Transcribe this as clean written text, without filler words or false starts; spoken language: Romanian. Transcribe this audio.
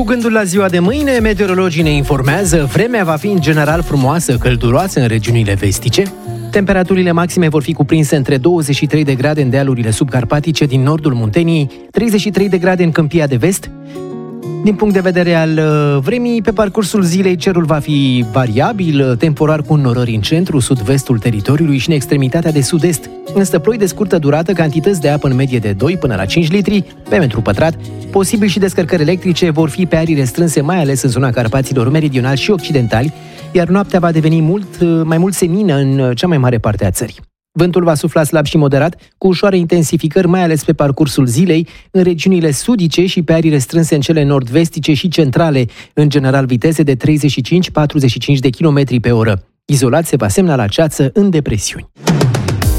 gândul la ziua de mâine, meteorologii ne informează, vremea va fi în general frumoasă, călduroasă în regiunile vestice. Temperaturile maxime vor fi cuprinse între 23 de grade în dealurile subcarpatice din nordul Munteniei, 33 de grade în Câmpia de Vest. Din punct de vedere al vremii, pe parcursul zilei cerul va fi variabil, temporar cu înnorări în centru, sud-vestul teritoriului și în extremitatea de sud-est. Însă ploi de scurtă durată, cantități de apă în medie de 2 până la 5 litri pe metru pătrat. Posibil și descărcări electrice vor fi pe arii restrânse, mai ales în zona Carpaților meridionali și occidentali, iar noaptea va deveni mai mult senină în cea mai mare parte a țării. Vântul va sufla slab și moderat, cu ușoare intensificări, mai ales pe parcursul zilei, în regiunile sudice și pe arii restrânse în cele nord-vestice și centrale, în general viteze de 35-45 de km pe oră. Izolat se va semnala ceață în depresiuni.